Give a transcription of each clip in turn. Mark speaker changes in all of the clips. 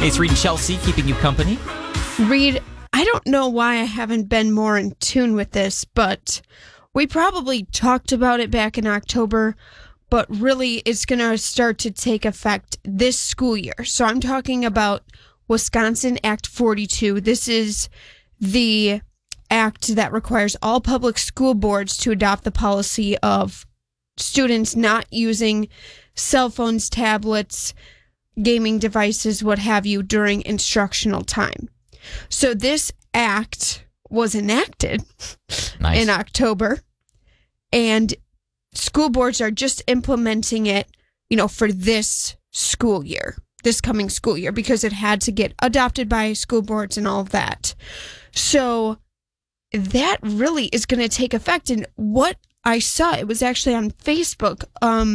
Speaker 1: Hey, it's Reed and Chelsea keeping you company.
Speaker 2: Reed, I don't know why I haven't been more in tune with this, but we probably talked about it back in October, but really it's going to start to take effect this school year. So I'm talking about Wisconsin Act 42. This is the act that requires all public school boards to adopt the policy of students not using cell phones, tablets, gaming devices, what have you, during instructional time. So this act was enacted in October, and school boards are just implementing it, for this school year, this coming school year, because it had to get adopted by school boards and all of that. So that really is going to take effect. And what I saw, it was actually on Facebook,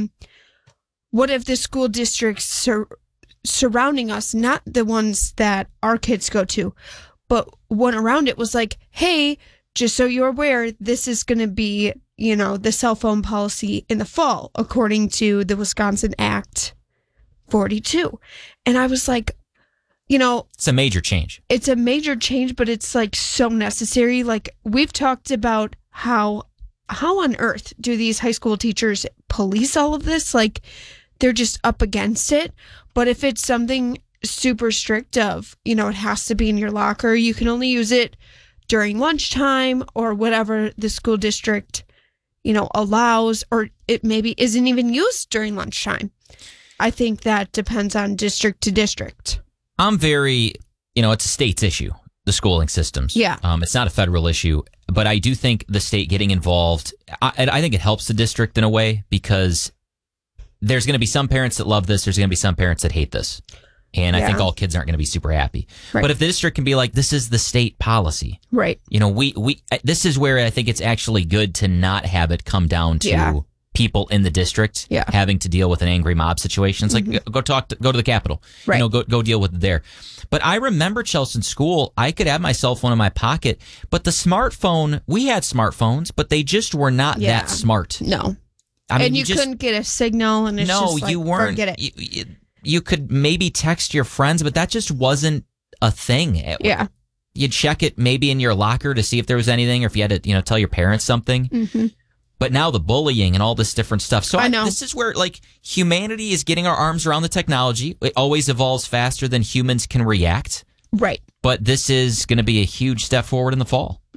Speaker 2: what if the school districts surrounding us, not the ones that our kids go to, but one around it was like, hey, just so you're aware, this is going to be, the cell phone policy in the fall, according to the Wisconsin Act 42. And I was like,
Speaker 1: it's a major change.
Speaker 2: It's a major change, but it's like so necessary. Like, we've talked about how on earth do these high school teachers police all of this? Like, they're just up against it. But if it's something super strict of, it has to be in your locker, you can only use it during lunchtime or whatever the school district, allows, or it maybe isn't even used during lunchtime. I think that depends on district to district.
Speaker 1: I'm very, it's a state's issue, the schooling systems.
Speaker 2: Yeah.
Speaker 1: It's not a federal issue, but I do think the state getting involved, I think it helps the district in a way, because there's going to be some parents that love this. There's going to be some parents that hate this. And I think all kids aren't going to be super happy. Right. But if the district can be like, this is the state policy. Right. This is where I think it's actually good to not have it come down to people in the district having to deal with an angry mob situation. It's like, go to the Capitol. Right. Go deal with it there. But I remember, Chelsea, in school, I could have my cell phone in my pocket, but the smartphone, we had smartphones, but they just were not that smart.
Speaker 2: No. And you couldn't get a signal, and it's just like,
Speaker 1: you weren't.
Speaker 2: Forget it.
Speaker 1: You could maybe text your friends, but that just wasn't a thing. You'd check it maybe in your locker to see if there was anything, or if you had to, tell your parents something. Mm-hmm. But now the bullying and all this different stuff. So this is where humanity is getting our arms around the technology. It always evolves faster than humans can react.
Speaker 2: Right.
Speaker 1: But this is going to be a huge step forward in the fall.